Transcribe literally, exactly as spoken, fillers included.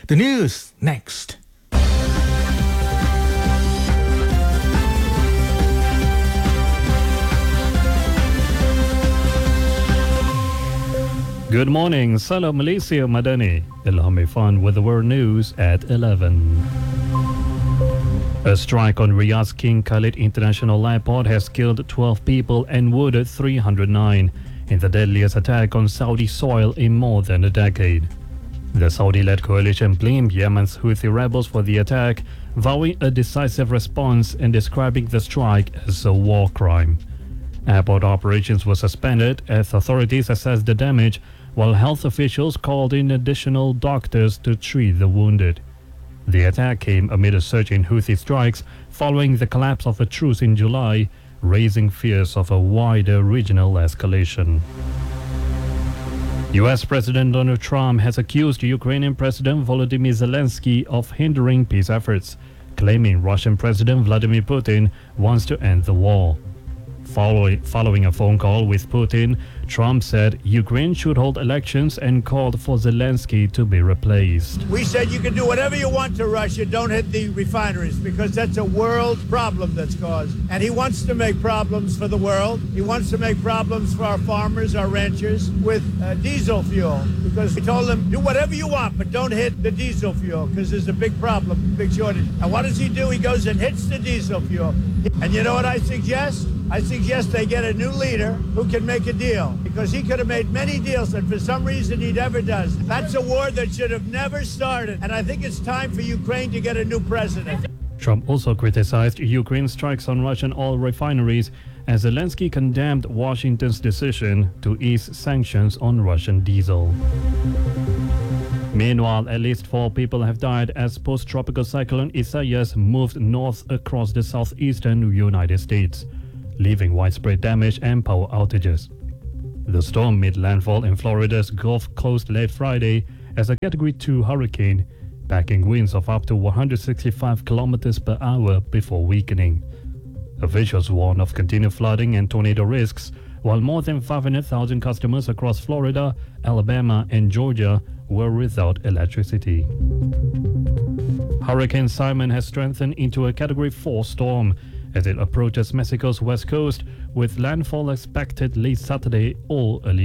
The news next. Good morning, Salam Malaysia Madani. Ilham Irfan with the world news at eleven. A strike on Riyadh's King Khalid International Airport has killed twelve people and wounded three hundred nine in the deadliest attack on Saudi soil in more than a decade. The Saudi-led coalition blamed Yemen's Houthi rebels for the attack, vowing a decisive response and describing the strike as a war crime. Airport operations were suspended as authorities assessed the damage, while health officials called in additional doctors to treat the wounded. The attack came amid a surge in Houthi strikes following the collapse of a truce in July, raising fears of a wider regional escalation. U S President Donald Trump has accused Ukrainian President Volodymyr Zelensky of hindering peace efforts, claiming Russian President Vladimir Putin wants to end the war. Following, following a phone call with Putin, Trump said Ukraine should hold elections and called for Zelensky to be replaced. We said you can do whatever you want to Russia, don't hit the refineries, because that's a world problem that's caused. And he wants to make problems for the world. He wants to make problems for our farmers, our ranchers, with uh, diesel fuel, because we told them, do whatever you want, but don't hit the diesel fuel, because there's a big problem, big shortage. And what does he do? He goes and hits the diesel fuel. And you know what I suggest? I suggest they get a new leader who can make a deal, because he could have made many deals, and for some reason he never does. That's a war that should have never started, and I think it's time for Ukraine to get a new president. Trump also criticized Ukraine's strikes on Russian oil refineries as Zelensky condemned Washington's decision to ease sanctions on Russian diesel. Meanwhile, at least four people have died as post-tropical cyclone Isaias moved north across the southeastern United States, leaving widespread damage and power outages. The storm made landfall in Florida's Gulf Coast late Friday as a Category two hurricane, packing winds of up to one hundred sixty-five kilometers per hour before weakening. Officials warn of continued flooding and tornado risks, while more than five hundred thousand customers across Florida, Alabama, and Georgia were without electricity. Hurricane Simon has strengthened into a Category four storm as it approaches Mexico's west coast, with landfall expected late Saturday or early